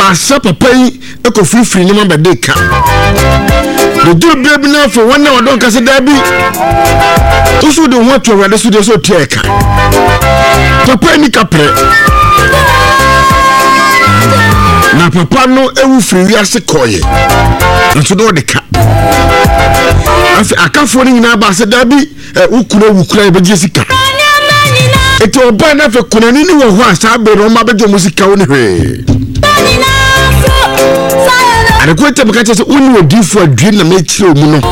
asa papa yi eko free ni mamba de ka the do baby na for one na wadon kase da bi usu de ho to wade su de so tie ka papa ni kapre na papa no ewu free wi ase koye nso do de ka afi akafo ni na ba se da bi wukura e beje sika eto oba na fe kunani ni wo ho asa be ro ma beje musika woni hwe ana ko te baka chese uni odifo adwe na me chire omu no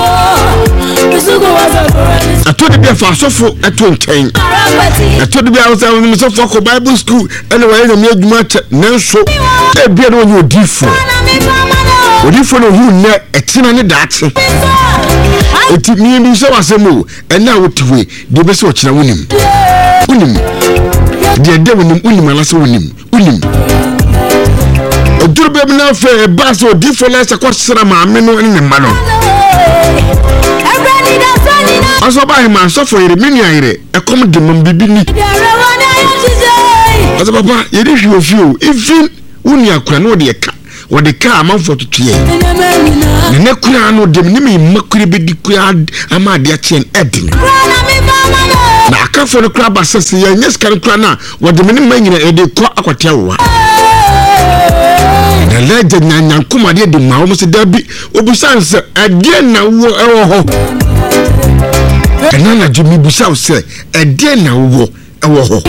ato de bia fa sofo ato nten ato de bia awsa me sofo ko bible school ene wa ye me adwuma che nanso e bia no oni odifo no hu ne etina ne daate eti mi bi so wasemu ena wotiwe de be so kira wonim de wonim unim ala so wonim oduru be na fe ba so odifo la se ko sira ma me no ne ma no aso ba he ma so fo yire mini ayire e kom de mam bibini aso papa yiri hwe ofio even uni akura no de ka wode ka amanfo tutuye ne kura no de me me makuri be di kura ama de achen edin na akafo no kura basase ya nyes kan kura na wode me manyina e de ko akwate awa na leje nyanyan kuma de de ma wo se dabi obusanse ade na wo ewo ho kana na jimi busa se ade na wo ewo ho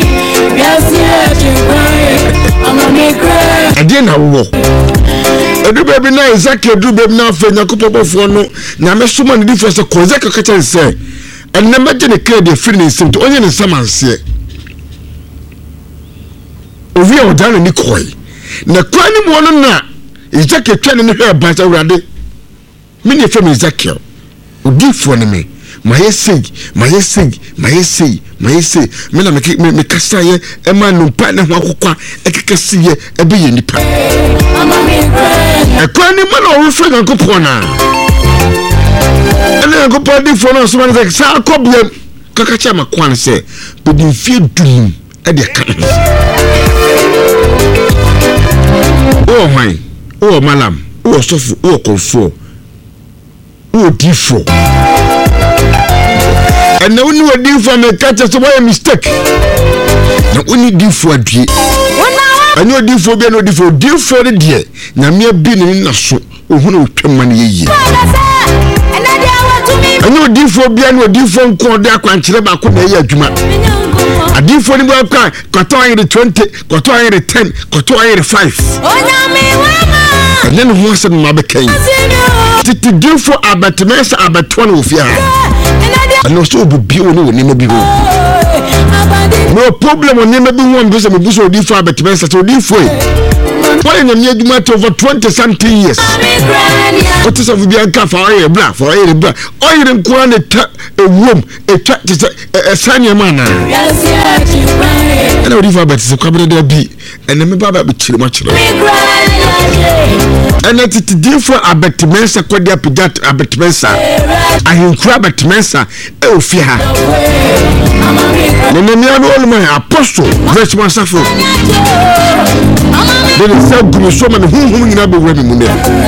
ade na wo edu baby na Isaac edu baby na fe nyakopopofo no na me soma ne difo se ko Isaac ka chen se enne maje ne credit free ne sim to onye ne samanse ovi o dan ni koi na kwani mo no na Isaac etwane ne hwe ba awrade me ne fam Isaac odifo ne me mayese me na me kasaye e ma no pa ne ho akokwa ekekasiye ebe ye nipa ekwani ma na wo fre gankopon na ele gankopon di fo no so man say sa akobiem kakacha makwan se bedin fie dum e de ka oh my oh malam oh sofu oh konfo oh difo and now you are doing for me catch us a mistake. Now only do for a day. I know do for be no do for the day. Now me been in a so who money ye. I know do for be no do for call that quantity back on the juma. I do for the work got on the 20, got on the 10, got on the 5. And then who said my became to do for about mess about 20 of ya. I know so be no problem on never be one person who so different but mess so different. Why in the matter over 20 something years? What is of the Bianca for a black for a black? Or you didn't go on a room, a sunny man. I know if I bet it's a cabinet there be and then Baba be chill much. And it's different about Mensa, Kodia Pidat, about Mensa. I am crab at Mensa, oh, fear. All my apostle, Grace Massafo. Then it's so good, so many who never women.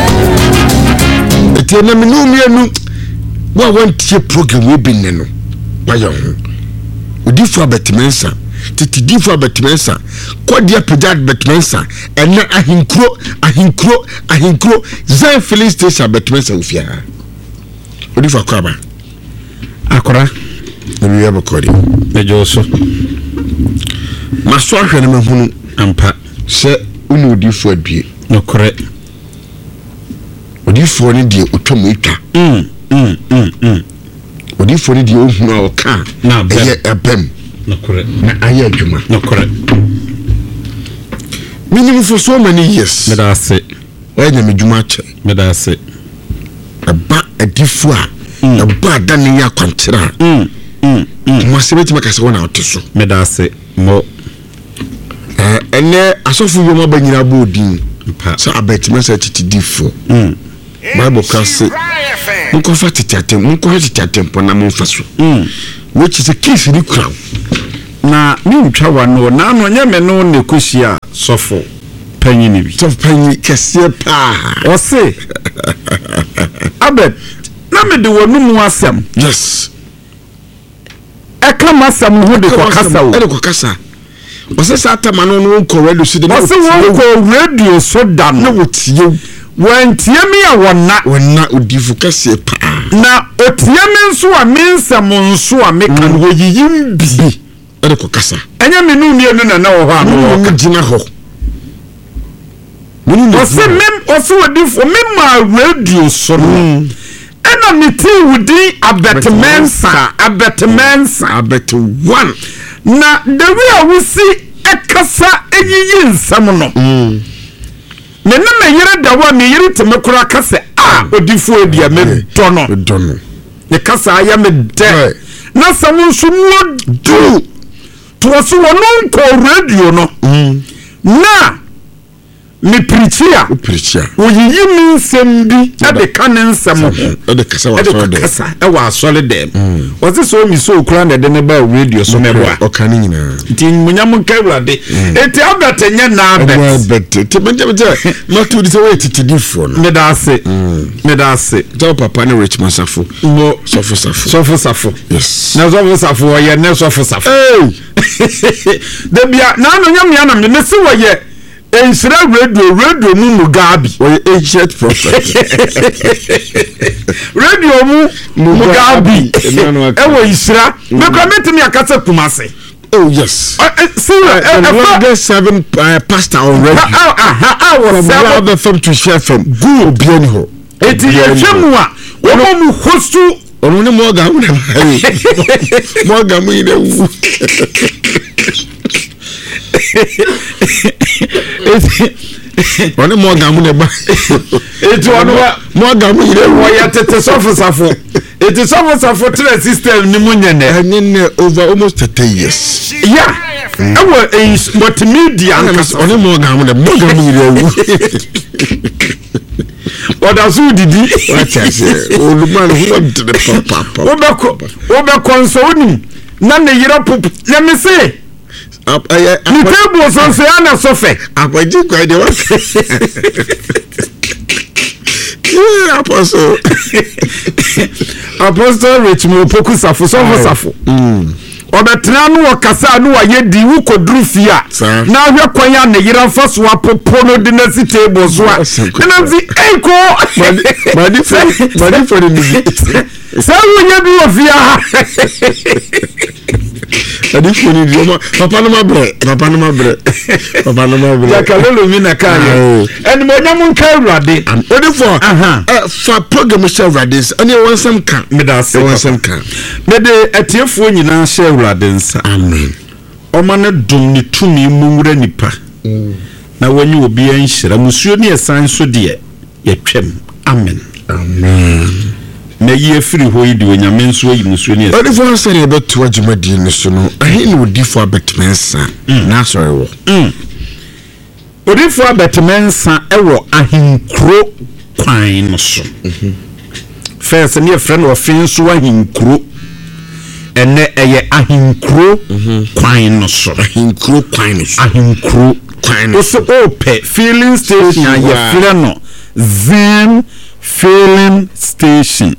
It's a no, what one tear program will be Neno. Why young? We differ about Mensa. Titi differ about Mensa. Kodia Pidat but Mensa. And now I hinkro, Zan filling station about Mensa with ya. What if I cover? Akora. We have a coding. Major also. Master Hanamahun Ampa. Sir, Unu differ be no correct. What if for any dear Utomita? What if for any dear Uno car? Now, a pen. No correct. I hear you, no correct. Minimum for so many years. But I say, why the Mijumacha? But I say, a bat a differ, a bad than in your contra. Must make us one out to so. But I say, more. And there, I saw for your mobile in a boarding. So I bet message to differ. Bible class say, Munko Fatitatem, Munko Fatitatem, Ponamon Faso. Which is a case in the crown. Na mi mtwa no na no nya me no ne kosia sofo panyi bi sof panyi kese pa o se abet na me de wonu mu asem yes e kama asem ho de kokasa o e de kokasa o se sa ta mano no ko radio so de o se wo ko radio so da na wotie wantie me ya wonna odifu kese pa na otie me nso a me nsem nso a me kan wo yiyim bi e de kokasa enya me nu ne na wo ho ano wo gina ho o se mem o se odifu me ma radio so no ena meti wudi abetmensa abet one na the way we see ekasa eyiyi nsam no me na me yere da wa me yere te me kura kase odifu edia me dono ne kasa aya me de na samu nso no do to so wono ko radio no na me preachia oyiyi mi nsem bi ade kanen nsem ade kasa wa so de kasa e wa asole dem wose so mi so okura na de ne ba radio so me boa o kan nyina tin munyam kawrade eti abetenya na abet ti menje ma to di se we titidi fo no me da ase jo papa ne rich masafo mo sofo safo yes na sofo safo o ye ne sofo safo de bia na no nyam ya na me se wo ye ensira radio mu Mugabi o ancient prophet radio mu Mugabi ewo isira me comment me akasa kumase oh yes see the seven pastor already was from to share from go bien ho eti yefemu a wo mu hostu onu ne mo ga mu ine wu one more gamu ne ba etu ono more gamu ire wo ya tete sofo eti sofo tre system ni munye over almost 30 years yeah ewo multimedia one more gamu ire wu oda su didi wacha se oluman hu to the papa wo be konso oni na ne yira pop let me say ni table so se ana sofe apaji kwa de wa apostle rich mo poku safo obetra no wakasa no waye di wo kodru fia na hwe kwanya ne yira faso apopo no de na si table so a na zi enko madi for the sa wo nya bi ofia adi foni di papa no mabre ya kalolo mi na kaya en mo nya mun kai rade odi for program share rades ani won sam kan me da se won sam kan me de atiefo nyina share rades amen o ma ne dum ni tumi mu wura nipa na wanyi obi an hira musuo ne esan so de ye twem amen na ye free ho yi di onyame nso yi musuo ne odi for sare beto adwumadi ne so no ahe ne odi for betmensa na sorry wo odi for betmensa ewo ahinkro kwan no so first ne friend of finso ahinkro ene eye ahinkro kwan no so ahinkro kwan no so ope filling station ye friend no Zen filling station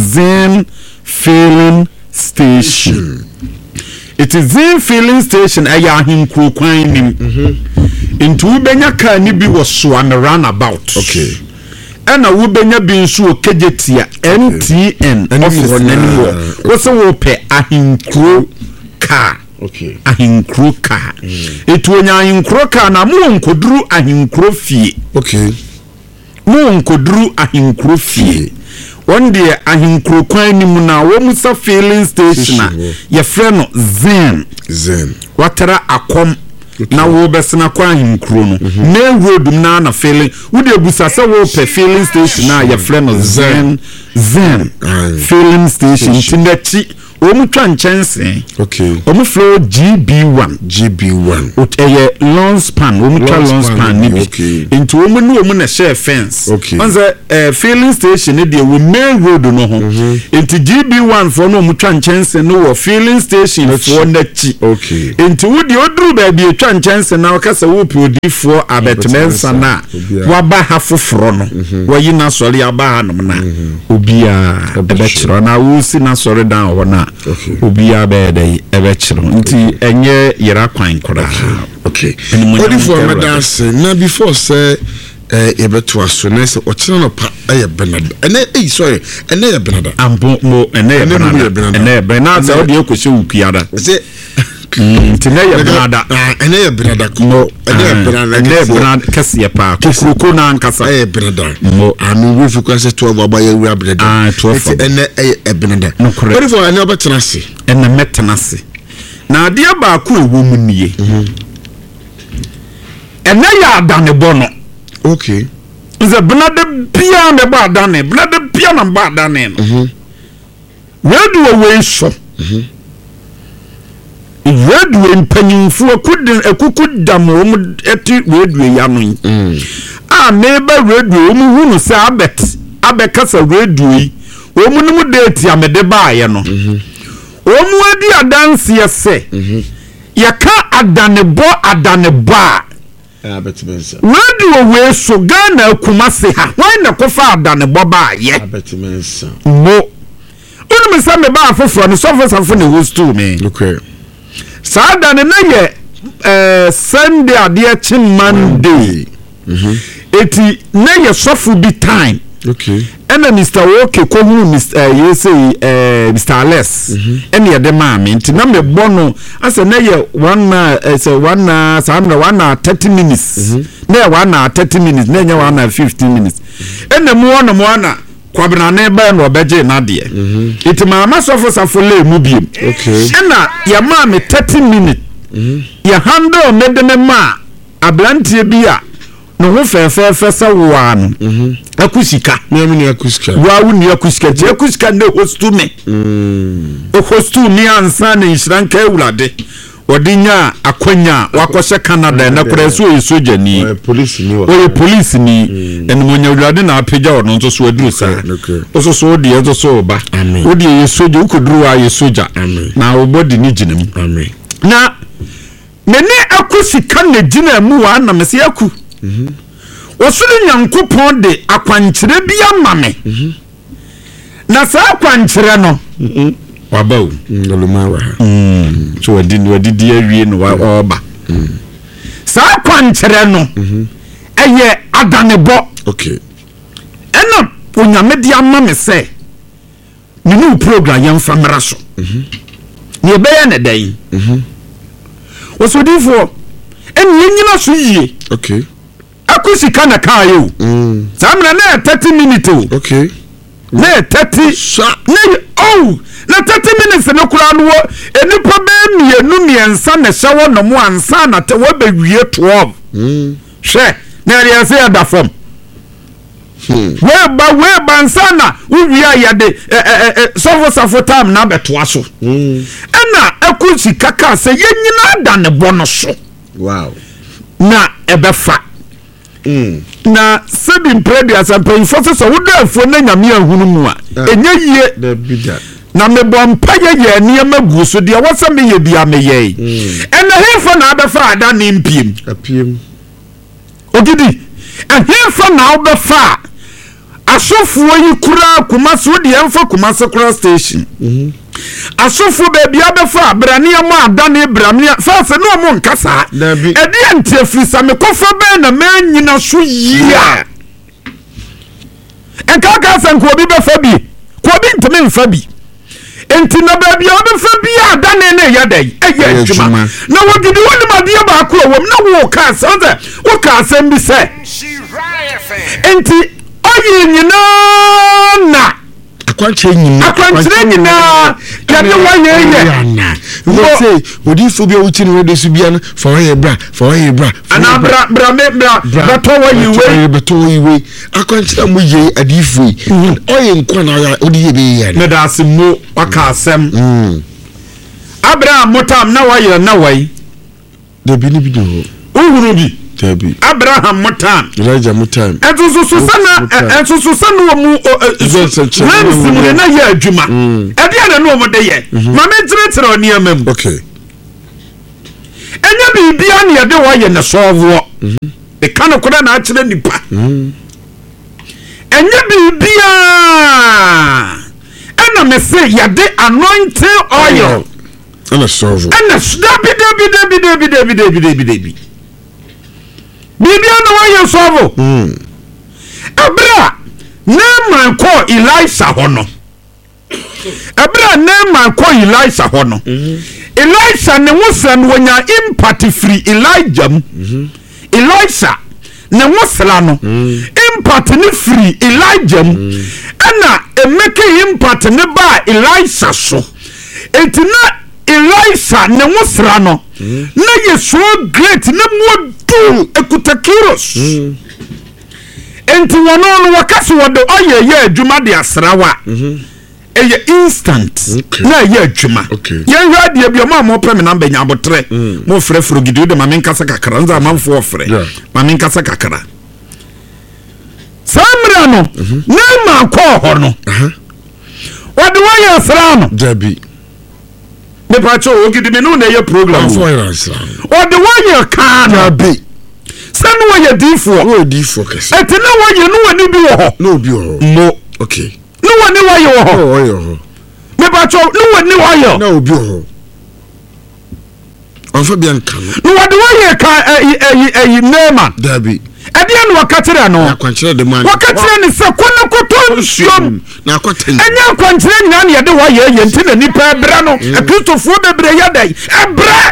it is Zen filling station aya ahinkro kwan nim into ubenya ka ni bi wo so an roundabout okay ana wubenya bi nso kejetia MTN office naniwo wo se wo pe ahinkro ka okay ahinkro ka etu onya ahinkro ka na mu nkoduru ahinkro fie okay mu nkoduru ahinkro fie wonde ahinkro kwan ni mu na wo musa filling station ye frɛ no Zen watara akom na wo besena kwa ahinkro no na road na filling wo de busa se wo pe filling station na ye frɛ no Zen filling station tindachi omu twa nchense okay omu flow GB1 eye long span omu twa long span ni bi into omu no omu na share fence once filling station ni dey we main road no ho into GB1 for no omu twa nchense no wo filling station for na chi into wo dey oduru ba bi twa nchense na o kasa wo podi for abetmensa na wa ba ha foforo no wo yi na sori aba ha no na obia ebechiro na wo si na sori down ho na obia be dey ebechiro nti enye yera kwan kora okay odi for madas na before say ebeto aso na say o kire no pa benada ene sorry ene benada ambo mo ene benada say odi ekosi wupiada say tina ya benada ene benada ko ene benada kase pa kokoko na ankasa benada mo anu we fi kwase 12 abaya wi benada 12 ene benada odi for ene obetena se ene metena se na ade ba ko ewo mu nie ene ya adane bono okay ze benada bia me ba adane benada bia na ba adane no wedu we so wedu empanyinfu akukudam wo eti wedu ya no a neba wedu mu hunu se abekasa wedu yi wo mu nemu date amede ba ye no wo mu adi adanse yese yaka adane bo abetimensa wedu we so Ghana akumase ha wan na kofa adane bo ba ye abetimensa mo unu me me ba afoforo ne sofo ne host to me okay sada ne ye Sunday ade chi Monday eti ne ye sofo bi time okay ena Mr. Woke ko hu Mr. Alex ene ye de maame nti na me bono ase ne ye 1 minutes ne ye 1 minutes ne ye 15 minutes ena mu ona kwabena ne ba no obeje na de iti maama sofo le mu biem ena ye maame 30 minutes ye handle medene ma ablantie bia no ho fefe sa wa no akusika me akusika wa wu ni akusika je akusika ne hostu me hostu ni ansa na inshranka ewulade odinya akonya wakose Canada na kuraso yesoja ni police ni o police ni enmonya ewulade na apeja ono nso so aduru sa oso so odi enso so ba odi yesoja ukuduru wa yesoja na obodi ni ginam na mene akusika na gina mu wa na mese aku osuru nyankopon de akwankyere bia mame na sa akwankyere no wabaw nolumawa so wadidi awie no wa oba sa akwankyere no eye adanebo okay ena onyame dia mame se ninu program yam famra so ne beye ne dan osodifo eni nyina so yie okay akusika na kayo samra na 30 minutes okay na 30 na 30 minutes no kura no enipa be miensa na hyewo no mo ansa na te wa bewie 12 hwe na ria se ada fam we ba ansa na uwie ayade sofo time na betoa so ena akusika ka se yenyina da ne bono so wow na ebefa na sebi mpredi asampai fosse so wodafo na nyame ahunu mu a enye yie da bida na mebo mpaye ye niam gu so de wose me ye bia me ye ena hefo na abefa ada ne mpiem apiem ogidi hefo na abefa asofo yi kura Kumasi de emfa Kumasi kura station asofo be bia abefa brane am ada ne brane fa no mo nkasa edi antiafisa me kofa be na manyina so yia enka ka san ko bi befa bi ko bi ntime mfa bi enti na ba bia befa bi ada ne ya dai eye juma na wogidi woni madia ba ko wom na wo ka san wo ka san bi se enti oyi nyina na akwanche nyina ya de wa ye wo say odi fo bi o chi no de su bia no for ye bra ana bra to wa yiwe akwanche mu ye adifo oye nkwa na odi ye be ye me da asemo waka asem Abraham motam na wa ye na wai de bi ni bi do uhuru bi tabi Abraham motam Elijah motam ensusu sana wo mu ransom na ye adwuma e dia na no mo de ye ma me ntire oni amam okay enya bibia na ye de wo ye na sowo e kan ko na akire nipa enya bibia ena me say ye de anointing oil ana sowo ana dabi bibia na wa ye sowo abra Naaman ko Elisha hono abra Naaman ko Elisha hono Elisha ne wosra no nya impact free Elijah Elisha ne wosra no impact ne free Elijah ana emeke impact ne ba Elisha so etina Elisha ne wosra no na ye so great ne modu ekutakiros enti wono wakase wodo oye adwuma de asrawa eye instant na ye adwuma ye hwa de bia ma pem na banya abotre mo frefro gidi de ma menkasa kakra nza manfo ofre ma menkasa kakra samra no na ma ko ho no wodo wa asra no jabi me pacho ogidi me no na ye program for asra wodo wa ka jabi sanu wa ye difo wo difo kese etina wa ye no wani bi wo ho no bi wo mo okay no wani wa ye wo ho wo ye ho me ba cho no wani wa ye na obi ho onfa bi anka no wadi wa ye ka Naaman dabi edia no wakatira no akwankyere de man wakatira ni se kwana koto nsuom na akwatan enya akwankyere nyina ne de wa ye ntina nipa ebra no Kristofo bebre ya dai ebra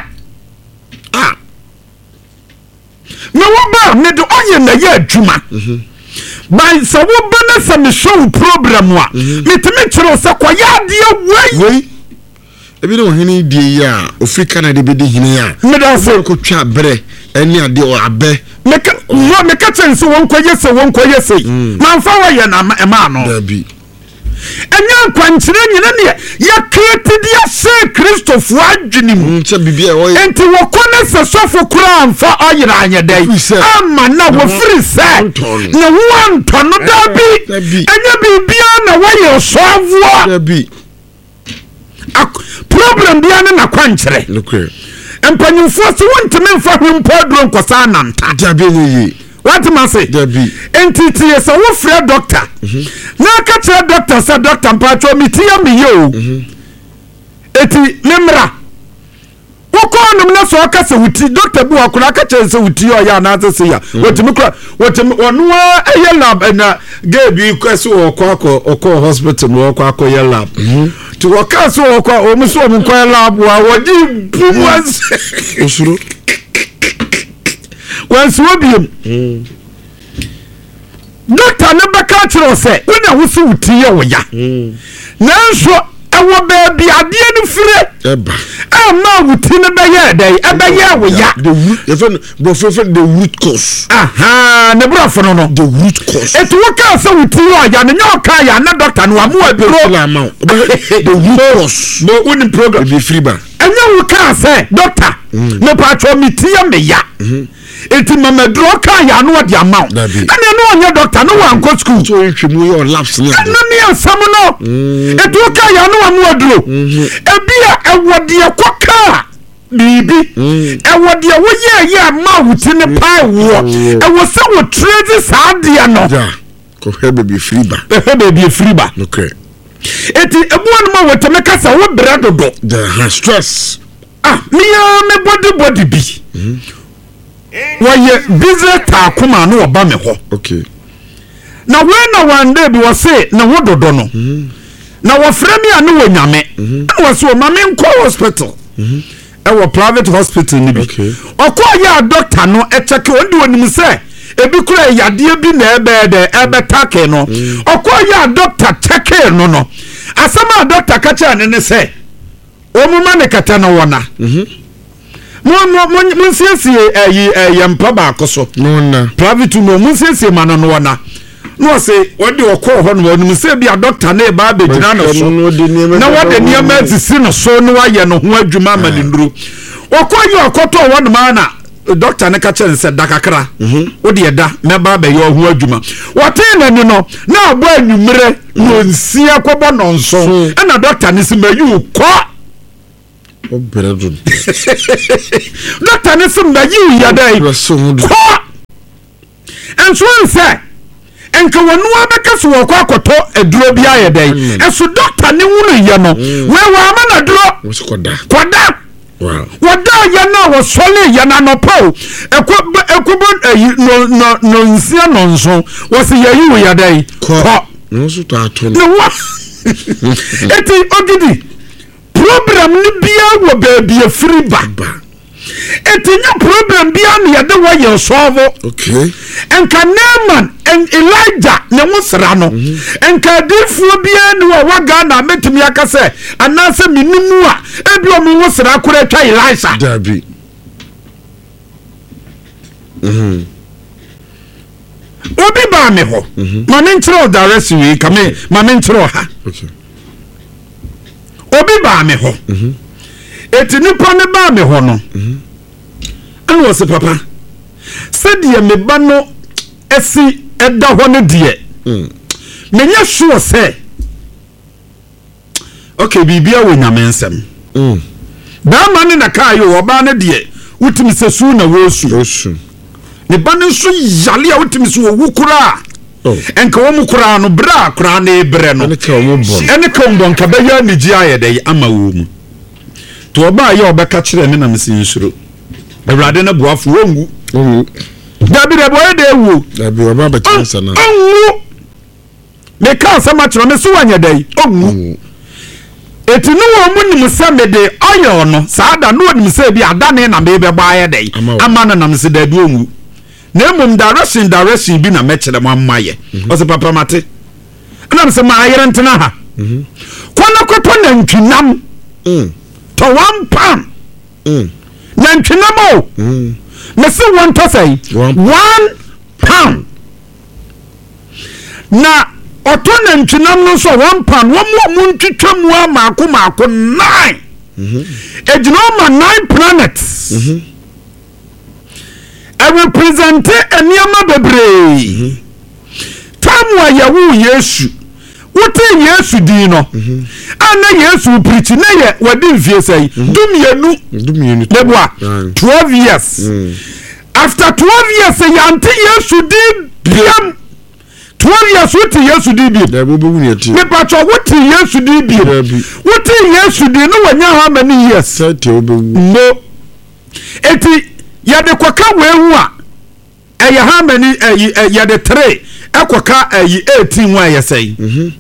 me woba me de oye na ye adwuma by so woba na some show program wa metime kire se kwa ya de wei ebi no hene die ya ofri Canada be de hene ya me da so ko twa bre eni ade o abe meka chense won ko yese man fa wa ye na ma no dabi enya kwankyere nyina ne ya created ya se Kristofo adwenim nche bibia o ye enti wo kone se sofo kura amfa oyira anyedai ama na wo free se na wo antono dabi enya bibia na wo ye soavo dabi problem bia na kwankyere okay empanyufo se wontime mfa hwempo adro nkosa nanta dabi ye what ma say dabi entity yes wo free doctor na ka tell doctor say doctor mpacho mitia me yo eti memra wo ko num na so ka se wuti doctor bi wa kura ka tell se wuti o ya na se ya wotimi kura wotimi onu eye lab na ge bi kwese wo ko hospital wo ko ye lab to wo ka so wo ko o mu so mu ko lab wa wodi buwas osuro once we be doctor ne baka kire se wona wo so wuti ye wo ya nanso ewo ba bi ade ne fire eba ama wuti ne ba ye dai eba ye wo ya the root even the root cause ne brofo no the root cause etu wo ka se wuti wo ya ne nyoka ya na doctor no amu abiro the root cause mo woni program be free ba enya wo ka se doctor me pa cho mitia me ya eti mama dro ka ya no de amount na no onye doctor no wan go school so hwemu your labs na no ne asam no eti wo ka ya no amu aduro ebia ewode ekoka bibi ewode wo ye ma wuti ne pai wo ewo se wo trade sadia no ja ko hebe be free ba okay eti ebuan ma woteme kasa wo bredo do the stress me body bi why business ta kuma no oba me ho okay na when na one day bi wo say na wo dodo no na wo frame ya no wo nyame na wo so mame nko hospital e wo private hospital ni bi okọ ya doctor no e check on di onim say ebi kura yade bi na ebe take no okoya doctor take no asama doctor kacha ne se omuma ne kata no wona mun siesie yempa ba akoso no na private no mun siesie mana no wona no say wodi okọ ho no wonu se bia doctor na ba be gina no so na wode niam asisi no so no waye no ho adwuma ma ne nduru okoyi okoto wonu ma na doctor ne kacha nse dakakra wode yeda me ba be yo ho adwuma wote na ni no na abo anwumre no nsia kwbo no nso na doctor ne se mayu ko oberedo doctor ne se mayu ya dai ko enso nse enka wonu abekaso wo kwa akoto aduro bia ye dai enso doctor ne wunu ye no we wa ma na duro koda wow wada ye na wo sole ye na no po ekobo no nsia no nso wo se ye yu ya dai ko no so to ato no wa eti ogidi problem ni bia wo baby free baba eti nya problem bia na ye de wo ye solve okay enka Naaman and Elijah ne wosra no enka difuo bia ne wo waga na metimi akase anase minimu a ebi o mu wosra akora twa Elisha dabi obi ba me ho ma me ntro direct we kame ma me ntro ha okay obi ba me ho eti nipa ne ba me ho no anu wose papa sadia me ba no esi eda ho ne de menya sure say okay bibia wo nyame nsem da ma ne na kai wo ba ne de wutimi se su na wo su ne ba ne so yale a wutimi so wo kura enka wo mu kura no bra kura na ebre no ene ka mbon ka ba ya ni ji ayede ama wo mu to oba ya obeka kire me na mesi nsuro ewrade na boafo wongu dabi de boye de wu dabi oba ba chansa na onwu me ka sama kire me so wanya dai onwu eti no wo mu nim se me de oyo no saada no nim se bi adane na me be ba ya dai ama na nam se dabi onwu na mum direction bi na me kire mo amaye o se papa mate na se ma ayere ntena ha kwana koto na ntwinam to 1 pound na ntwinam o me se won to say 1 pound na oto na ntwinam no so 1 pound wo mu ntwitwamu amaako 9 ejino ma 9 planets I represent eniama bebre tamu ayawu Yesu wote Yesu di no ana Yesu preach na ye wadi mfie sai dumienu debwa 12 years after 12 years yante Yesu di biam 12 years wote Yesu di bi me pacho wote Yesu di bi wote Yesu di no wanya how many years no eti yade kwaka wehu a eye how many yade 3 ekoka 18 wa yesai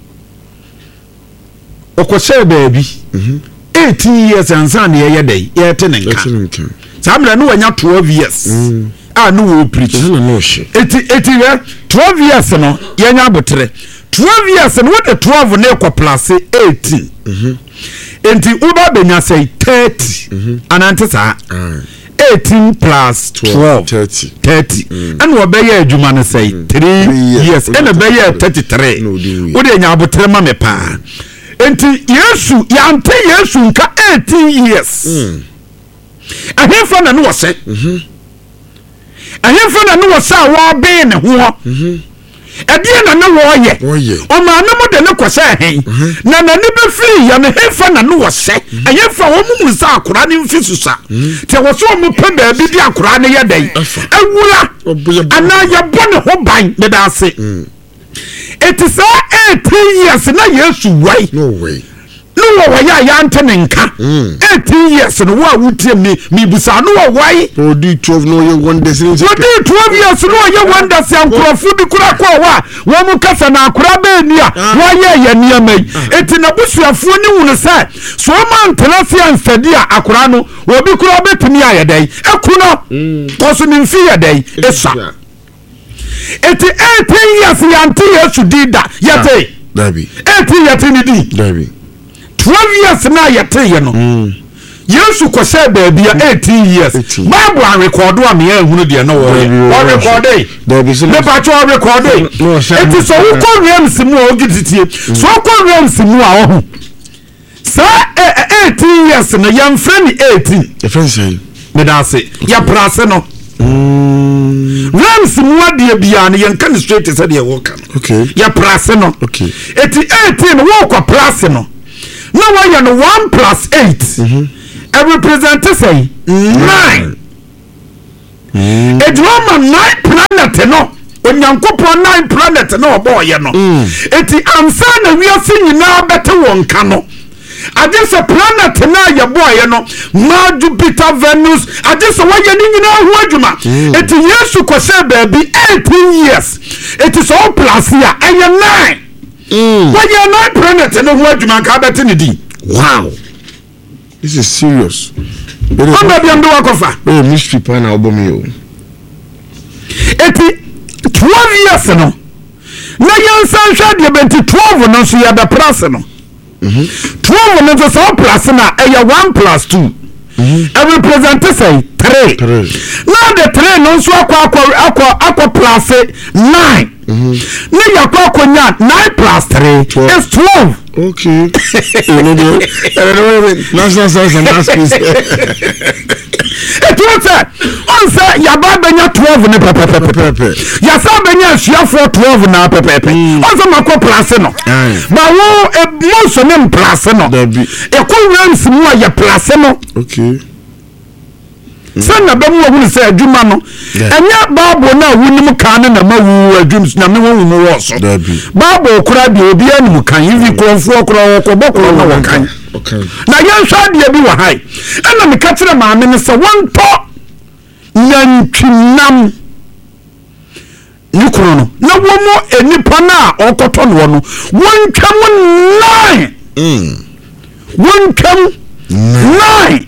okose baby 18 years ansan ye yedai ye tenenka samle no wanya 12 years no wo preach eti 12 years no yenya abotre 12 years no what 12 na ekwa plus 18 enti uba benya say 30 anante sa 18 plus 12 30 and we be adwuma no say 3 years and be 33 we dey nya abotre ma me pa enti Yesu yante Yesu nka 18 years ahemfa na no wose ahemfa na no wose a wo be ne ho edie na ne wo ye o ma na mo de ne kwose hen na na ne be free ya ne hemfa na no wose ahemfa wo mu sa akora ne mfisusa te wo so mo pe ba bi di akora ne ye dai awura ana ya bone ho ban me da se it is 18 years na Yesu wai no way no wa ya ntenenka 18 years no wa wutie mi busa no wa wai odi 12 no ye wonders ni odi 12 years no ye wonders ankrofo bi kura kwa wa wo mu kasa na akura ba ni a wa ye niamai eti na busuafo ni wunu se so ma ntena se ansadi a akura no wo bi kura betumi ayedai ekuno to so ni mfi yedai esa Eti 18 years yante Yesu dida yate. Dabi. 18 yate ni di. Dabi. 12 years na yate ye no. Yesu ko say baby 18 years. Bible an record am here ehunu de no wo. O record dey. Dabi so. Me pa cho record dey. Eti so wo ko Rams mu o gititie. So ko Rams mu a o hu. Sa 18 years no yam friend 18. The friend say me da say ya prase no. Rams mu ade bia no yen kan straight say de wo kan. Okay. Ya prase no. Okay. Eti 18 wo ko prase no. No why you no 1 + 8. I represent say 9. Edroma 9 planet no. Onyankopon 9 planet no boy no. Eti ansa na wiase nyina bete won ka no. I just a planet na ya boy no. Ma Jupiter Venus. I just why you nyina ho adwuma. Eti Yesu ko say baby 18 years. It is all plus here. And 9. Why you 9 planet no ho adwuma ka bete ni di. Wow. This is serious. What do you do akofa? Oh, mystery pan na obomi o. Eti 12 years no. Na yansan hwa de benti 12 no so ya da plus no. 12 no so plus na e 1 + 2. I represent say 3. Now the 3 no so akwa plus 9. Na yakwa nya 9 + 3 is 12. Okay. National science and math quiz. It was on say yaba benya 12 ne pepepepe. Ya sa benya hia 12 na pepepe. On say mako plus no. Ba wo mo so ne plus no. E ko Rams mu a ya plus no. Okay. Sanna be mu hu say adwuma no. Enya Bible na wunim kan na mawu adwum na me hu mu wo so. Bible kura de obi anim kan yivi konfo kura ko bokoro na wo kan. Okay. Na yan sha de bi wa hai. Ana me ka kire ma me ne se won to yantwinam nikuro no. Na wo mo enipa na okoto no no. Won twam 9. Won twam 9.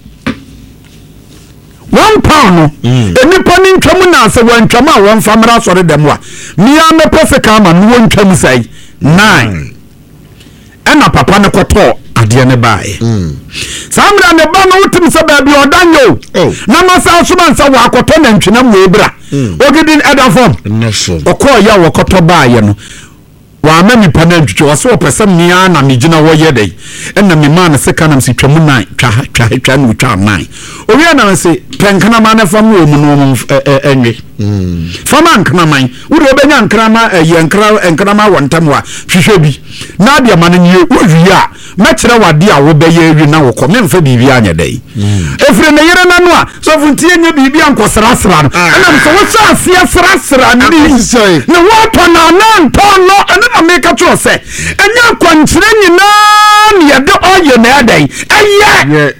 1 pound no enipa ni ntwam na se wan twam a won famra sore dem a mia me perfect ama no won twam sai 9 ena papa ne koto ade ne bae samra ne ba no utim se ba bi odanyo na masa so man se wa koto na ntwinam we bra ogidin eda form okọ ya wo koto bae no wa ma mi pana ntwitwe wo se wo pese mia na me gina wo ye dai ena me ma na se kana se twam 9 twa no twa 9 owi na se penkana ma na fam wo mu no enwe fama nkana man wo de obenya nkana ma ye nkana ma wontam wa hwehwe bi na de ma no nye owi a ma kire wade a wo be ye ewi na wo kom mfa bibi anya dai efre ne yere na no a so funtie nya bibi ankosra sra no ena so wo sa asia sra ni ne wo to na to no na make to say enya kwankyere nyina ne yede oye na adai eye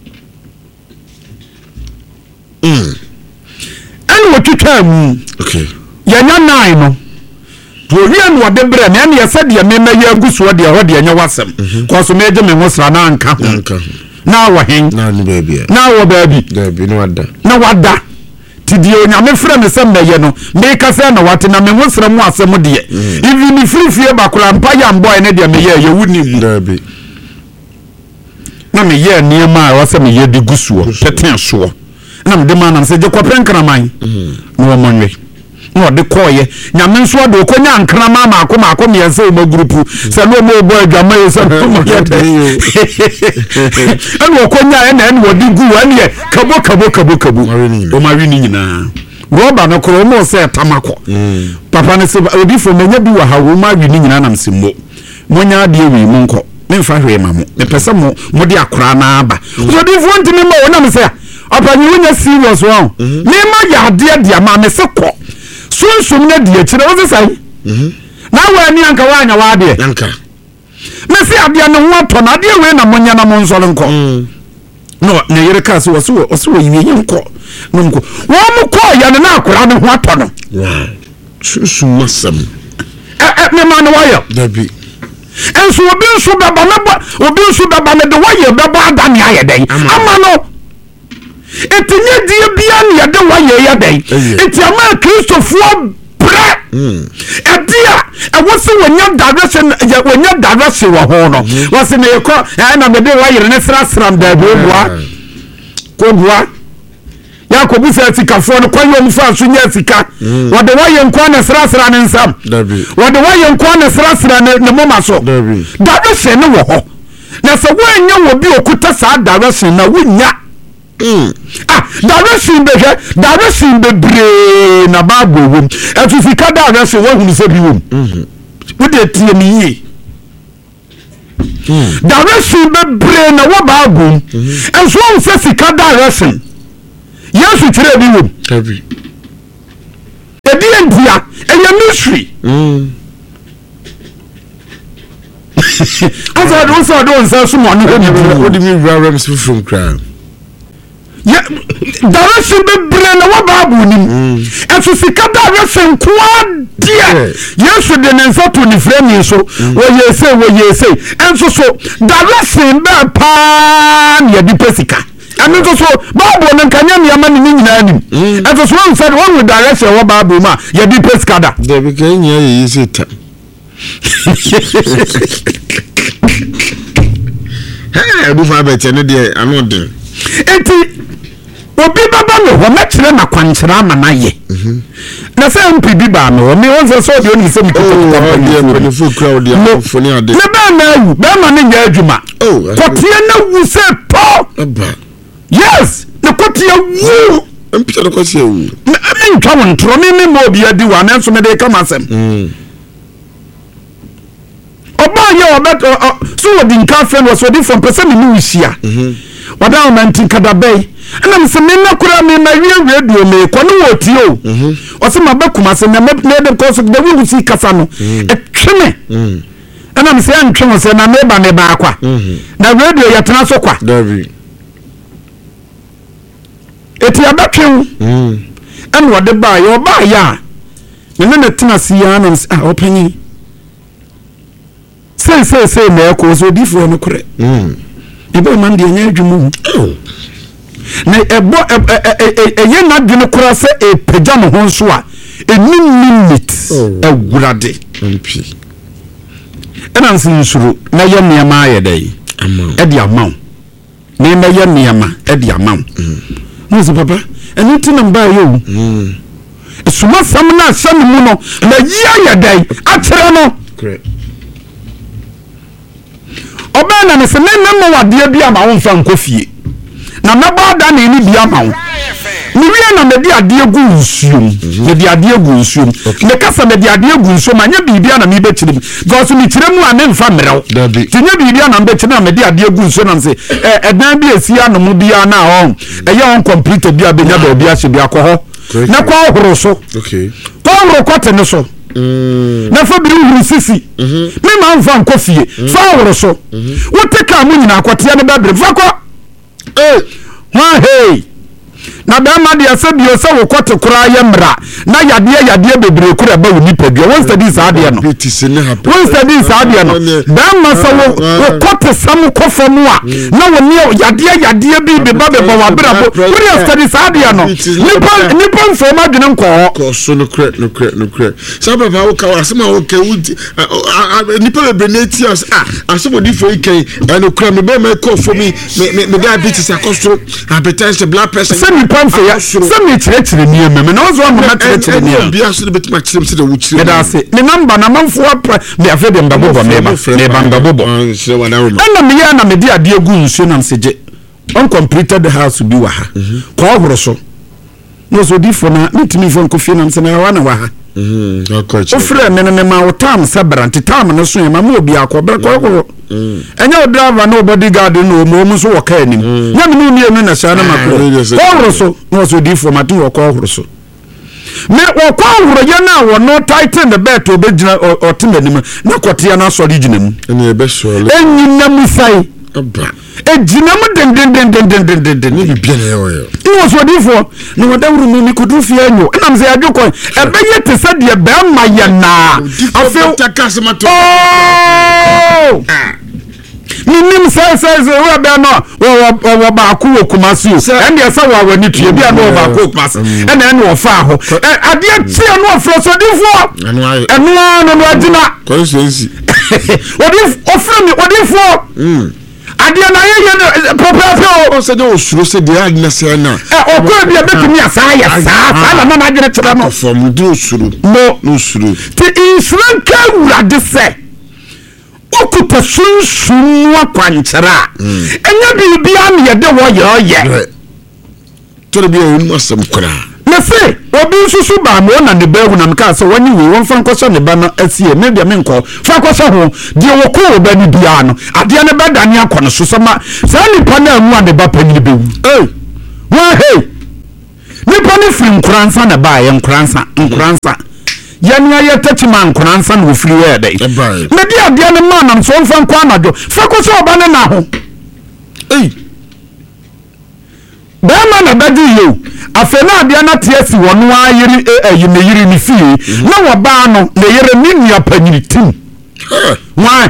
and what you tell me okay yanya 9 no to wi no de bre na ya said ya mema ya guso de ho de anya wasem ko so meje me hosra na anka na wa hen na ni baby na wo baby na wada ti onyame frɛ me sɛ mɛyɛ no me ka sɛ na wate na me hosra mu asɛm de even ni frifie bakora mpa ya mboy ne de meyɛ yɛ wuni mu na meyɛ niema a wasɛ meyɛ de gusuo peten soɔ na me de ma na sɛ je kɔpɛ nkraman na wo monwe na de koye nyame nso de okonya nkrama maako me yɛsɛ o ma group sɛ no mo boy adwama yɛ sɛ mo yɛ de ɛna okonya ɛna wo de gu ɛna yɛ kabo o ma wi ni nyina roba no kro mo sɛ tamako papa ne sɛ obi fo manya bi wa ha wo ma wi ni nyina nam sɛ mo monya de wi mo nkɔ me mfa hwe ma mo me pɛsɛ mo de akora na aba so di fo ntimi mo wona me sɛ apanyi wonya serious wo me ma ya de ama me se kɔ sunsum na die kire wo sai na wa ni anka wa anya wa de anka me se ade no ho to na de we na monya na mo nsole nko no na yere ka so wo yiye nko no nko wo mo ko ya na akora no ho to no wow sunsum masam me ma no wa ya dabi enso obi nso baba me de wa ye baba adam ya ye den ama no etinye die bia ne yade wa ye ya den eti ama kristofo Edia e wo se wonya direction wo ho no wo se ne yekọ na me de wa yire ne sra da boa kodua Yakobu se sikafo no kwayo mfa so nya sika wo de wa yenkwa na sra ne nsam wo de wa yenkwa na sra ne moma so direction ne wo ho na se wo anya wo bi okuta sa direction na wonya direction be bre na babo wom etu sika direction wo hunu se bi wom wo de tie mi yi direction be bre na wo babo enso wo se sika direction yesu kire bi wom tabi edi endia eya mystery asa do nsa so mo ne ho di mi rara mse from crown direction be bre na wa babu nim enso sika direction kwa dia yesu de ne nsa to ni frame so wo yese enso so direction be pa ne di pesika and so babu no kanya mi ama ni nyina anim enso so one said one with direction wa babu ma ye di pesika da de be kan ya ye sita bu fa be tene de anode enti obi baba no ho mekire na kwankyira ama na ye na se mpi bi ba no me won so de oni se mi ni fu crowd ya foni ade le ba na wu ba ma ne nya adwuma kotie na wu se to yes na kotie wu mpi na kotie wu me ntwa won tro me mo bi adi wa na so me de kama asem oba ye obeto so wodi nka friend was wodi from person me ni wisia wada o mantin kadabei ana me se me na kura me na wie radio me ko no woti o o se mabakuma se na me de ko so de wi si kasa no etweme ana me se antwe se na me ba akwa na radio ya tena so kwa davi eti abatwe ana wode ba ya me na tena si ya na opanyi say na ko so difo no kure ebe man de nya adwumu na ebo eye na dwene kura se epagya mo ho so a minute awurade mpi ena nsin suru na ye niam aye dai e di amaw na me ye niam e di amaw muzi papa eni tinam ba yo suma sam na sam mu no na ye aye dai akyere no correct oba na me se me wade bi ama wo mfa nkofie na meba da na ni bi ama wo ni wi na me di ade gu nsuom me di ade gu nsuom me kasa me di ade gu nsuom anya bi na me be kyerem because me kyerem a ne mfa mrew tinya bi na me be kyerem na me di ade gu nsuom na se edan bi esi anomu bi na ho eye on complete bi abenya da obi ahye bi akọ na kwa horo so okay kwa horo kwate ne so na fa bi wu sisi me ma mfa nkofie fa horo so wo teka mu nyina akote ne babre fa ko hey na ba ma de asabio se wo kwate kura ye mra na yade bebre kura ba woni padua won study sa de no won study sa de no ba ma se wo kwate sam kofamu a na woni yade bi ba wa bra bo won study sa de no nipa fo ma dwene ko so no kre sa baba wo ka asema wo ke wudi nipa bebre na ti asebo di fo iken no kra me be me ko fo me diabetes akoso hypertension blood pressure pamfe ya sami chire ni ememe na ozo amama chire ni bi aso de betima chire se de wuchire me da se ni number na manfo me afede mbabobo me mbabobo ana me ya na me di ade egu nsuo na mseje uncompleted house bi wa ha ko ohoro so no so di fo na mitimi fo nkofie na mse na wa na wa ha ofre me ma wotam sabrante tam no so ma mo obi akobere ko enya driver no bodyguard no mo so wo ka anim nya me ni enu na sha na makro ko so no so di format wo ko horo so me wo ko horo ye na wo no tighten the belt obegina otenanim na kote na so original eni ebe so enyina musai aba ejina mu den ni bia na yo no so di for no wadawru mi kudu fi anyo na mse adwoko ebe ye te se de be ma ye na afel takasmato minim say we be no wo ba ku okumasi and dey say wa wani tue bia no ba ku okumasi and then wo fa ho ade tie no afro so difo eno no agina consistency odifo ade na ye papa o se de osuro se de agna se na okwa bia betumi asaya sa na na agina tira no from de osuro no osuro ti insuranka wurade se okuta sunsun akwankyera enya bibia me ye de wo ye to bia wonu asem kra me se obi susu ba mo na ne ba hu na me ka se wani wi won fa nkoso ne ba na asie me bia me nko fa koso ho de wo ko ba ni bia no ade ne ba dane akono so sama sa nipa na amu ade ba pani be wu wa nipa ne firi nkransa na ba ye nkransa yani aye tachiman nkransa no firi we dey me dia ade ne ma na so mfa nko anajo fa koso ba ne na ho bema na badi yo afena bia na tiesi wono ayiri ayimeyiri ni fie na wo ba no na yere ni nua panyiri tim wa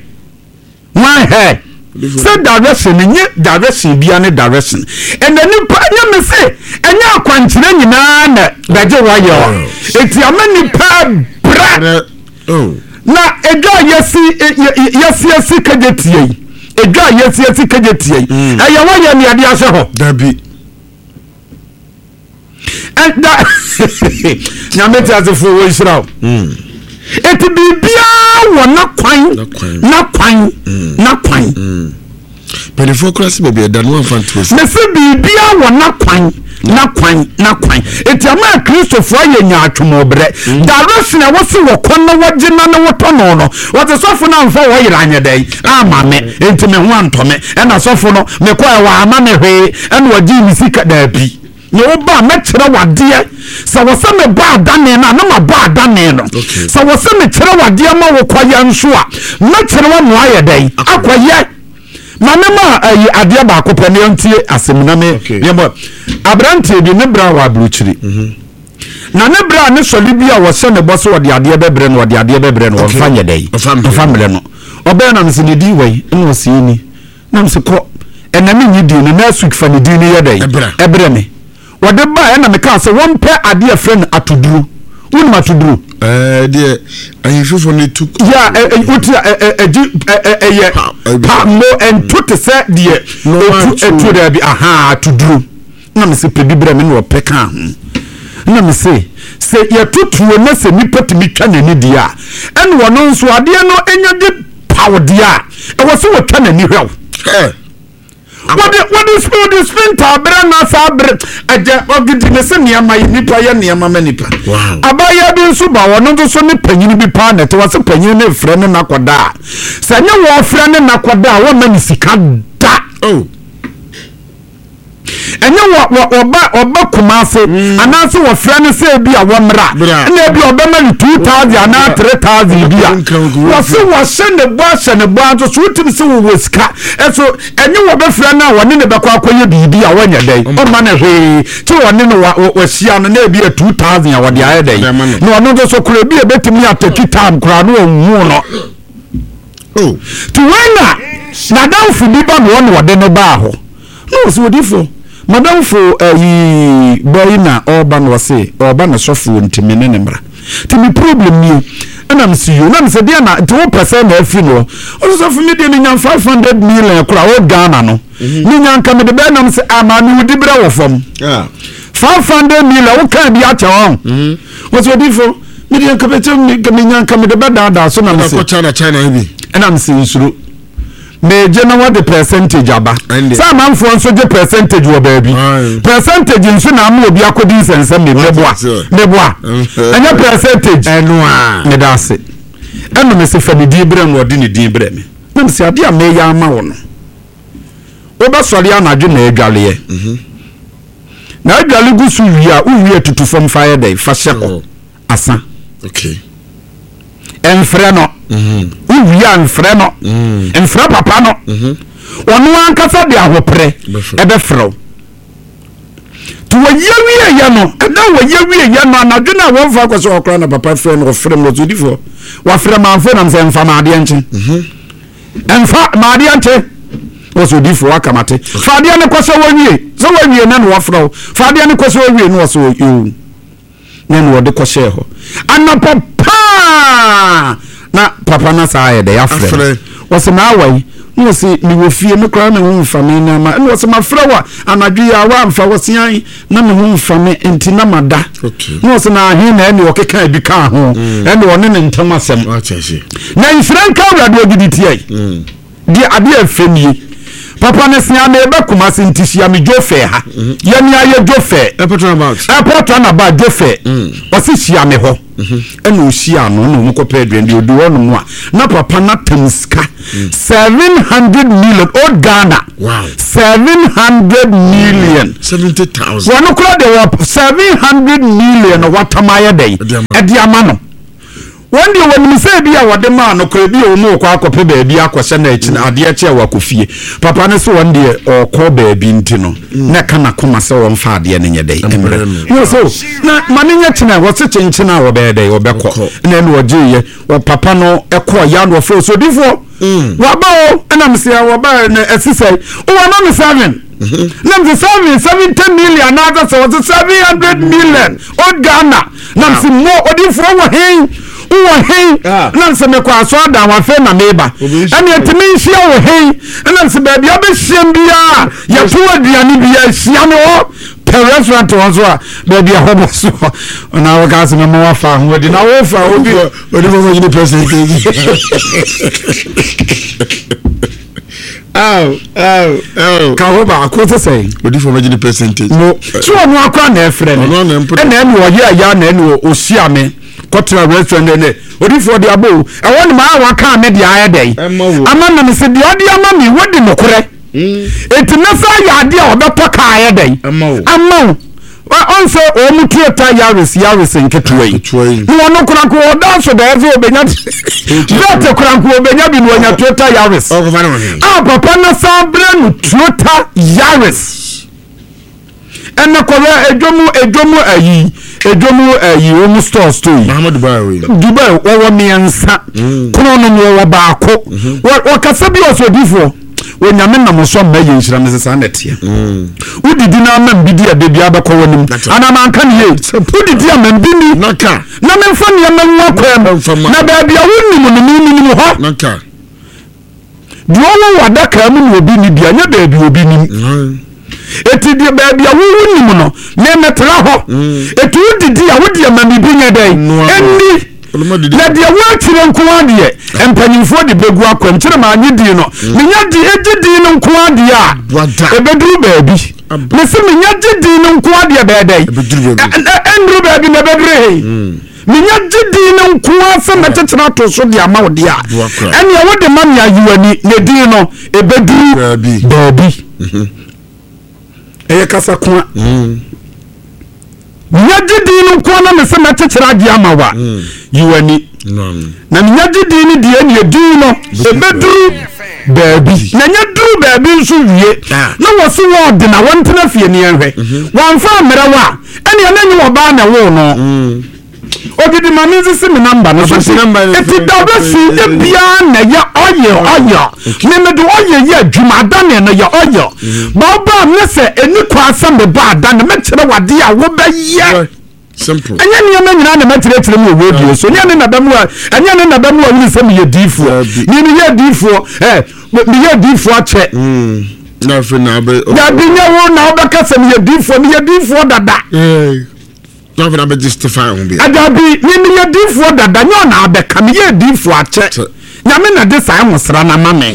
he se direction nye direction bia ne direction and then nipa nya me se enya akwankyere nyina na baje wa yo eti amani pa bra na edwa yesi kajetie edwa yesi kajetie aya wa ya ni ade ase ho dabi and that nyamete azefo wo israel eti bibia wo na kwan Penifo krasi bebe da no amfa nto. Me se bibia wo na kwan eti ama Christopher ye nya atwomobre direction a wose wo kono wogina na wotono no wote sofo na amfa wo yira anya dai ama me enti me ho antome e na sofo no me kwa wa ama me hwe e na wagi mi sika da bi ne oba me kire wade sa wose me ba dane na ma ba dane no sa wose me kire wade ma wo kwaya nso a me kire wa no aye dai akwaye manema ayi ade ba akopɛ ne ntie asemna me yebo abrante bi ne bra wa abruchiri na ne bra ne soli bi a wo se ne boso wo de ade bebre no wo de ade bebre no wo fa nye dai family no obe na mse ne di wei no si ni na mse ko ename nyi di ne na suik fa ne di ne ye dai ebre me wo de ba e na me ka se wo mpe ade friend atuduru wonu matuduru de ayifofo ne tu ya uti ye pambo and to te say de etu there bi aha tuduru na me se pebibre me no peka na me se ye tutuo na se nipa timi twa nani dia en wono nso ade no enya de pawdia e wo se wo twa nani hwew what is spend tabra na sabre aja ogidi me se niama nipa ya niama manipa abaya bi nso ba wono nso so ne panyini bi pa na te wase panyini ne frɛ ne nakoda sanya wo frɛ ne nakoda wo mani sika da enye oba kumase anase wo frɛ ne se bi a wo mra na bi oba mani 2000 na 3000 bi a wo se ne bo anso so utim se wo sika eso enye wo be frɛ na wo ne be kwa akoye bibi a wonya dai o ma na hwe ti wo ne no wo hia no na bi a 2000 a wo de aye dai no no so kura bi e betimi ataki time kura no wu no ti wena na danfu bi ba no wo de no ba ho no so difo madam fo boy na urban wase urban na sofo ntimi ne mra timi problem ni ana msi you na mse dia na 2% na afi no o so for me dia ni 500 million kura o Ghana no ni nyanka me de be na mse amani wudi bra wo fam 500 million o kan bi acha won o so difo me dia ka betem me nyanka me de be da so na mse ko China bi ana mse nsuru me je na what the percentage aba some man for so je percentage wo baby percentage nso na am obi akodi sense me meboa anya percentage eno a me da se eno me se fa me di bre no odi ne di bre me na me se ade a me ya ama wo no wo ba sori anadwo na adwale na adwale gusu wi a uwi tutu fom fire day fa hye asa okay enfre no uwia enfre no enfre papa no onu ankasa de ahopre ebe fro to wayewie ya no ada wayewie ya no anadwo na won fa kwaso okra na papa fre no fre mo tudifo wa fre manfo na mse mfa ma ade enche Enfa maadi ante. Oso di fo akamate. Faade ne kwose wawie. So wawie na no wafro. Faade ne kwose wawie no so you. Na no de kwose ho. Anapa pa. Na papa na sa aye de afre. Wose na awai. No se ni wo fie me kra na hu mfame na ma. No se mafra wa anadwe ya wa mfa wose an na me hu mfame enti na mada. No se na ahe na ene okeka ebi ka ho. Ene one ne ntam asem. Na infran ka wrade ogidi tie. Di ade afemie. Papa ne sia me be kuma se ntisia me jofe ha. Ye ni aye jofe. Airport about jofe. Wose sia me ho. Ene osia no no mkopa aduan di odi wono mu a. Na papa na tamska 700 million old Ghana. Wow. 700 million. 70,000. Wono kura de 700 million watamaye dey. Edi amano. One day when we say bia wade ma no kra bi o mu kwa akope ba bi akwose na echi na ade eche wakofie papa ne so one day okọ ba bi ntino na kana koma se wo mfa ade ne nyedey emre no so na manenya china wo se chenchina wo be dey obekọ na no ogiye wo papa no ekọ ya no fo so difo waba o na msia waba na esisai o wa no me 7 nam the 70 million na that so 700 million o Ghana nam si mo odifo wo hen wo hen na nse me kwa so da wa fe na meba ene etimi nhia wo hen na nse ba bia be hiem bia ya to aduane bia hia me wo per restaurant won so a ba bia ho bo so na wo ga se me mo wa fa ho di na wo fa obi mo ni percentage ka ho ba ko to say odi for me percentage no so no akwa na efre ne na ene wo ye ya na ene o sia me Kotra restaurant ne odifo de abo e won ma wa ka me de aye dey ama na me se de odi ama mi wodi nokore enti na fa ya de obepo ka aye dey ama on so o mu tueta yaris nketwei no no kura ko da so da ezo obenya da kura ko obenya bi no anya tueta yaris papa na sa bre no tueta yaris ena ko ejomu ayi omu store Muhammad Dubai wo miensa kono no wo baako wo kasa bi osodifo wo nyame na mo so ma ye nhira ne sesa na tie udidi na ma mbidi ade bia be ko wonim ana man kan ye udidi am mbini naka na memfa ne ma nwa kwam na ba bia wonim no ho naka duwo wadaka mu no obi ni bia nya ba bi obi nim eti di baby a wunim no me metra ho etu didi a wodi amami binya dai enni na de wa kire nko ade empanyimfo de begu akwam kire ma anyi di no menya di ejidi no nko ade a ebeduru baby me se menya di no nko ade ba dai endru baby na bedre menya di no nko asa metechira to so de ama wode a ene ya wode ma me ayiwani ne di no ebeduru baby kasa kwa nyagidi no kwa na mese metechira di amawa yiwani na nyagidi ni die ni edino ebeduru baby na nyaduru baby nso wie na woso wo de na wontena fie ne enhwe wonfa merawa ene ya nanyi wo ba na wo no ogidi mamizi simi namba no so eti dabesi ebia na ya oye memedo oye ya dwumada ne na ya oye baba mese eni kwasa me ba da na mekere wade a wo ba ye simple anya ne ma nyina na metere mu radio so nya ne na ba mu a wuri se me ye difo ni ye difo me ye difo ache na fe na be da binya wo na obaka se me ye difo dada na fe na be justify on be adabi ni ye difo dada nya na abeka me ye difo ache nyame na de sai musra na mame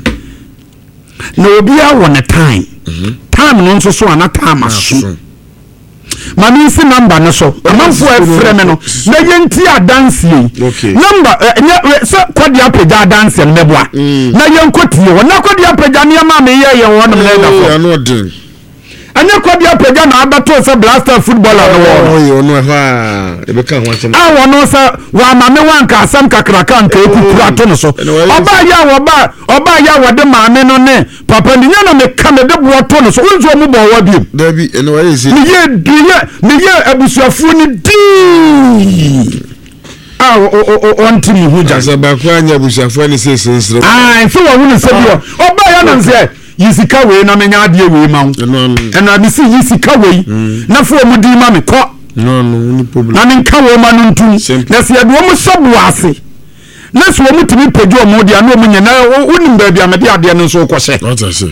na obi a won time no nso so ana time aso mami si number no so amanfo efre me no na yenti adanse number so kwadi apega adanse meboa na yenkotie wona kwadi apega ne ma me ye won na da anya kwadi apega na abato se blaster footballer no ebeka ho atem wono sa wa mame wanka asam kakraka nka ekukura to no so oba ya wode mame no ne papa ndinya na me kamede bo to no so unzo mu bo wa biem dabi ene wa yesi ni ye abusuafu ni di on timi hu ja ba kwa anya bushafo ni sese nsro so wa hu se bi oba ya na se yisika we na menya ade we ma ena bi si yisika we na fo mu di ma me ko no ni problem na nka we ma no ntum na se ade wo mu sobo ase na so wo mu timi pejo mo dia na wo nya na wonim ba bia me de ade no so ko se what I say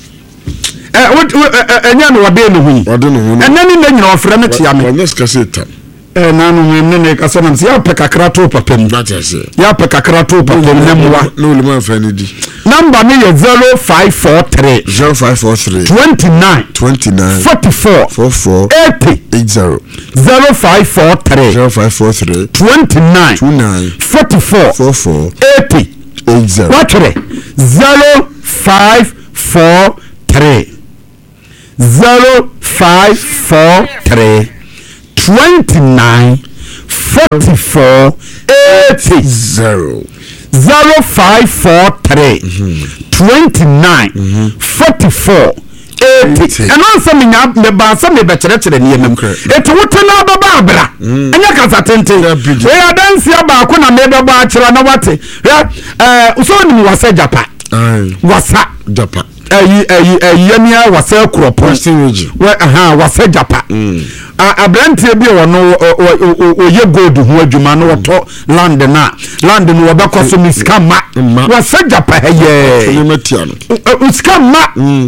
enya no wade no hu enani na nyina ofre me tia me let's cassette nanu nene kasa na ya pe kakra to papem that I say ya pe kakra to papem na muwa no le man fa ni di number me ye 0543 29 44 80 0543 29 44 80 what 0543 29 44 80 0543 29 44 80 and also me nya me ba sa me be kire ne yemem eto wotena baba abra enya kasa tente we adansi aba ko na me be ba kire na wate uso ni wasa japa wasa japa yemia wasa kropo we wasa japa abrantie bi wono oye gold hu adwuma no woto land no wobekọ so miska ma wasa japa heye miska ma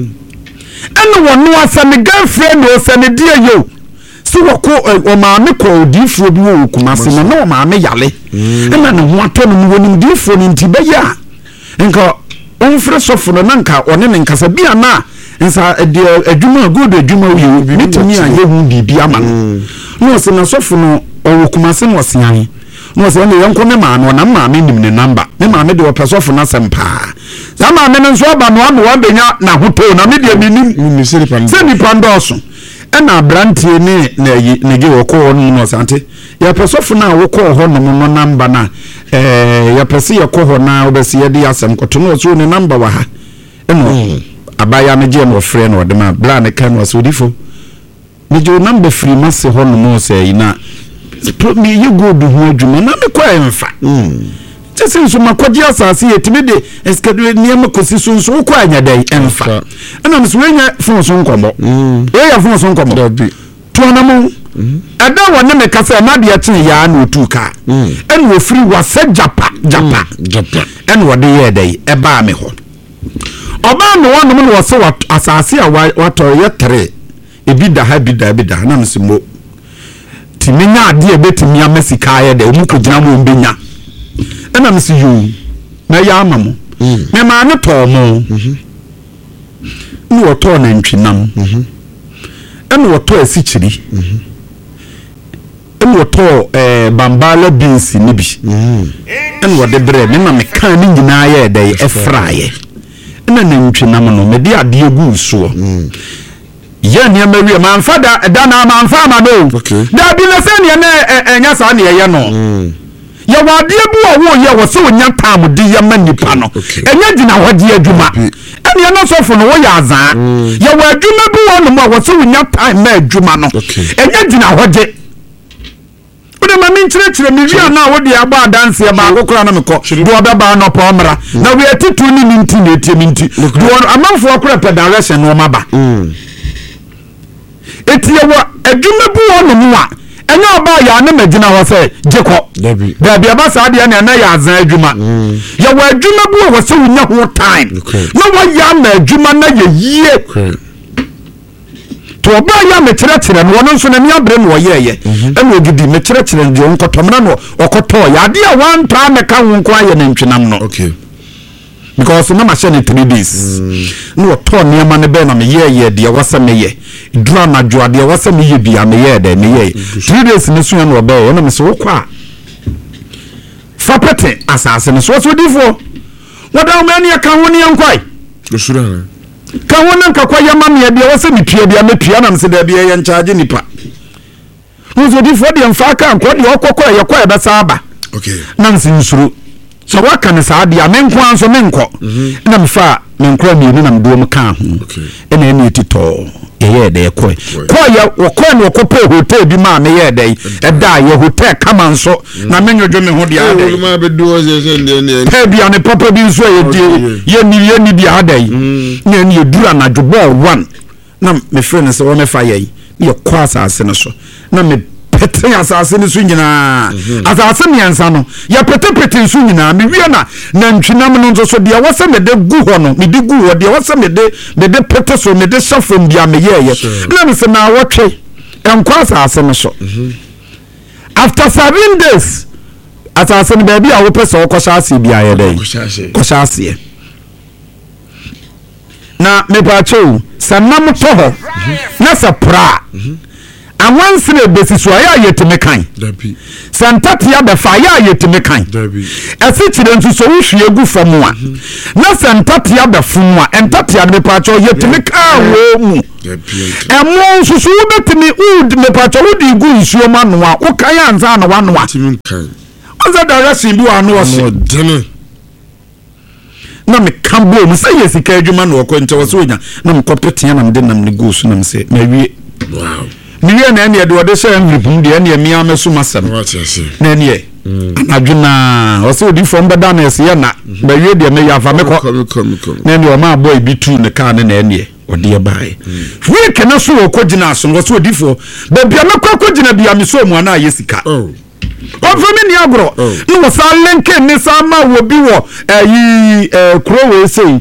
eno wono asa me girlfriend o se ne die yo so woko o maame ko odifo bi wo kumase no o maame yale ena ne ho ato no wonim difo ni ntibeya nka onfre sofo no nanka one ne nkasa bia na nsa adwuma good adwuma wo mitumi aye hu bibia ma no se na sofo no o kumase no osian no se ne yanko ne ma no na maame nim ne number ne maame de opesofo na sempa za maame ne nso aba no amo wabenya na hoto na me de minim se ni pandoso ena brantie ne ge wo ko no sante ya pesofo na wo ko ho no number na ya pesi ya ko ho na obesi ya di asem ko to no so ne number wa ha eno abaya me je no frɛ no de ma bla ne kan wa so difo me je number free mase ho no mo se ina me ye go do ho adwuma na me kwa emfa tese so makoji asase yetime de eskadwe niam kosi so kwa anya dai emfa ana me so nya fon so nkomo ya fon so nkomo to na mo ada wona me kasa na de achi ya na otuka en wo free wasa japa en wo de ye dai e ba me ho oba no wono mo wo se asase a wato ye tere ebi da ha bi da na me simo timinya ade e betimi amesika ye da mu ko gina mo mbenya ena me se yo na ya amamo me ma ne to mo ni wo to na ntwinam ena wo to asichiri ena wo to bambala beans ni bi ena wo de bre me ma me kan ni nyina ye da e fraye ena na ntwinam no me de ade egu so ya ni amawie manfa da na manfa ma do da bi na se ni na enya sa na ye no ya wade bu wo ye wo se wonya tam di ya manipa no enya gina hodi adwuma ene na sofo no wo ya azaa ya wa adwuma bu wo no wo se wonya time na adwuma no enya gina hodi ode ma min kire mi wi na wo de agba dance ya ba akokora na mekọ do obeba no pa omra na we atitu ni minti na etie minti do amanfo akora pe direction no maba etie wo adwuma bu wo no mu a enya oba ya na magina ho se jeko dabi abasa ade na ya azan adwuma ya wa adwuma bu wo se wonya ho time na wa ya ma adwuma na ye yie to oba ya me kire no no nso na mi abre no ye ena ogidi me kire ndio nkotomna no okoto ya ade a one time me ka ho nko aye na ntwenam no because na ma share 3 days no to niam na be na me ye de wasa me ye drama jo de wasa me ye bia me ye de me ye 3 days ne so na obe na me so kwa fapete asase ne so difo wada me ne ka ho ne nkwai osura na ka ho na nka kwa ya ma me bia wasa me pia bia me pia na me se da bia ye nchaage nipa so difo de mfa ka nko de okokọ ye kwa be saba na nsinsuru so waka ne saa dia menko anso menko na mfa menkra mi ni na mdo mka ho ena eni tito ye de ko ya wo no ko pe hotel bi ma me ye de e da ye hotel kama nso na me nyojo me ho dia de ma be do se ne pe bia ne papa bi nso ye die ye ni dia da yi ne ni edura na dwo ball 1 na me friend se wo me fa ye ye kwa asase no so na me pete asase no so nyina asase miansa no ya pete so nyina me wie na ntwinam no nso so dia wose me de gu ho no me de gu ho dia wose me de pete so me de shafom bia me ye na me se na wotwe enkwa asase no so after 7 days asase no baby a wo pese wo kwasha ase bia ye dey kwasha ase na me pa chew sanam to ho na sapra awansi na besiso ya yetime kan dabi santatia be fa ya yetime kan dabi esichire nsuso wohwie gu famu a na santatia be fumu a entatia me pacho yetime kan wo mu dabi emo nsuso wo betimi ud me pacho wodi gu nsuo ma no a wo kan anza na wa no a timin kan oza direction bi wa no o se na me kambo mu say yesika adwuma no ko nte wo so nya na me kopete na me de nam ne gu so na me se na wie wow niye na ene de wode say amripum de ene mi ameso masam na ene anadwuna o se odi from beda na ese na ba wie de me yafa me ko na ene o ma boy bi tu ne ka ne na ene odi e bai we kana so wo ko gina so wo se odi fo ba bia me ko gina bia me so mu ana yesika ofemi ni agro no sa lenke ni sa ma wo bi wo yi kro we say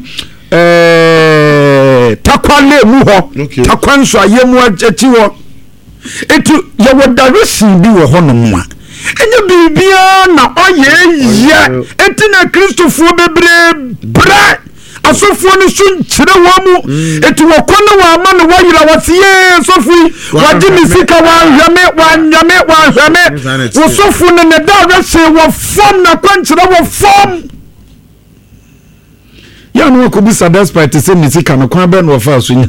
takwale mu ho takwanso ayemu achi wo etu ye wo direction bi wo ho no mu a enye bibia na oye etina Kristofo bebre bra asofo ni sun chire wo mu etu wo kono wa ma no wayira wasiye sofu waji misika wa nyame wo sofu ne direction wo form na kwanchire wo form ya no ko bi despite say misika no kwan be no fa so nya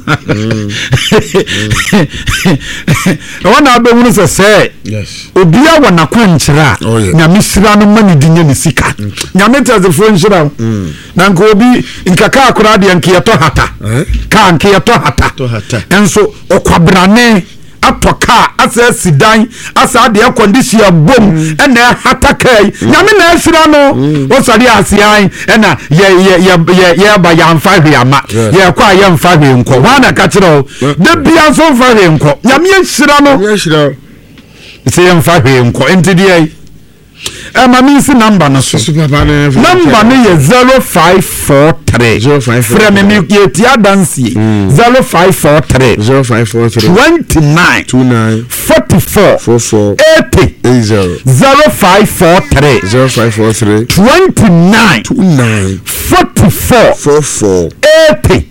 wana be wunu se yes obia wana kwanchira nya misira no mani dinya misika nya metaze fo nshira na nko obi nkaka akura de nkiya to hata ka nkiya to hata enso okwabrane atoka asa sidan asa de condition bom ena hata kai nyame na asira no wo sari asian ena ye ba ya mfa hwe ama ye kwa ye mfa hwe nko wana ka kire de bia so mfa hwe nko nyame asira no se ye mfa hwe nko entidie mami si number na so number ni ye 0543 frame mi yetia dansi 0543 29 44 80 0543 29 44 80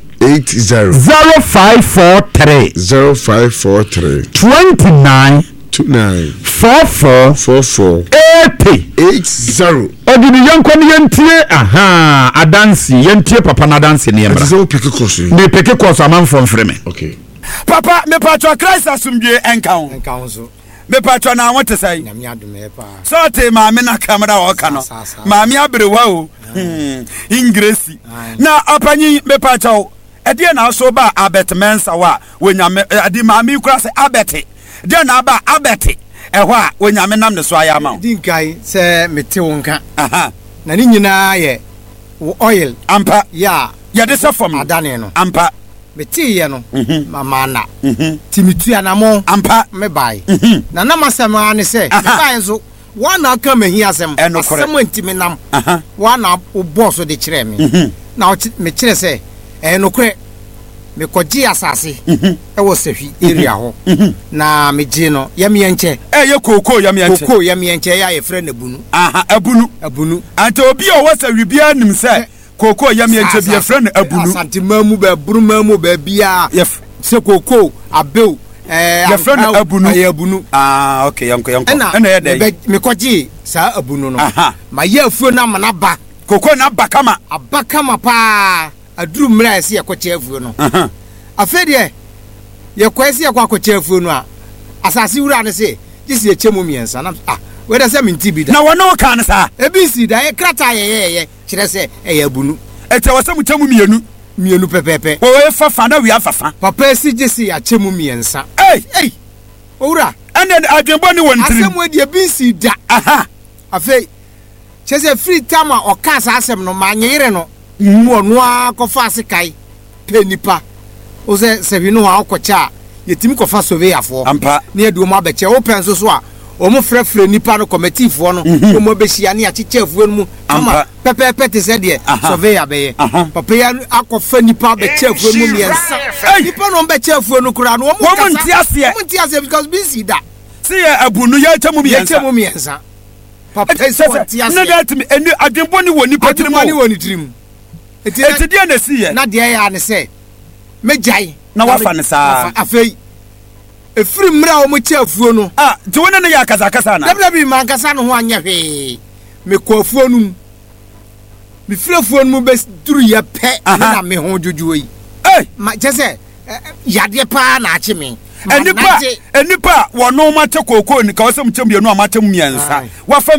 0543 29 44 80 odini yanko ni yentie adansi yentie papa na dansi ni emra so peke koso me peke koso am from frame okay papa me patro Christ asumdie enka so me patro na won te sai na me adome pa so te ma me na kamera wo ka no ma me abrewa o ingresi na apanyi me patro e de na so ba abet mensa wa wonyame ade ma me kura se abete de na ba abete ehwo a wonyame nam ne so aya ma dinkai se mete wonka na ni nyina ye oil ampa ya de se fam adane no ampa mete ye no mama na timitu anamo ampa me bai na na masema ne se bai so wana aka mahi asem asem ntimi nam wana boss de kire me na me kire se enokwe me koji asase e wo sehwi area ho na me ji no ya me enche ye koko ya me enche ya ye frɛ na bunu abunu ante obi o wo sehwi bia nim se koko ya me enche bia frɛ na abunu santimamu ba burumamu ba bia se koko abeu ya frɛ na abunu okay yanko ena ye dey me koji sa abunu no ma ye afuo na mana ba koko na bakama abakama pa aduru mra ese yakoche afuo no afede ye kwese yakoche afuo no a asase wura ne se gisi ye chemu miensa na we da se minti bi da na wono kan sa ebisi da ye krata ye kire se e abunu ete wase mu chemu mienu mienu pepepe o fa fa na wi afafa papa si jesi achemu miensa ei owura ene adwenbo ni wontiri asem odi ebinsi da aha afei chese free time okasa asem no manyere no mu no akofa asikai penipa o se bi no akocha yetimi kofa surveyorfo ampa na edu mo abeche open so a omo frefre nipa no committee no omo behia na achichefuo no mu ama pepepe te se de surveyor be papa ya akofa nipa bechefuo mu miensa nipa no bechefuo no kura no omo ntiase because busy da see abunu ya chemu miensa papa se ntiase na that me eni adwenbo ni woni patrim eti dia na see ye na de ya ne se mejai na wafa ne saa afei efiri mra o mo chiafuo no ti wona ne ya kasa na dabi man kasa no ho anya hwe me koafuo no me firafuo no be duru ye pe na me ho jojuo yi ma jese yade pa na achi me enipa wono ma te kokoni ka wasem chembienu amatem miensa wafa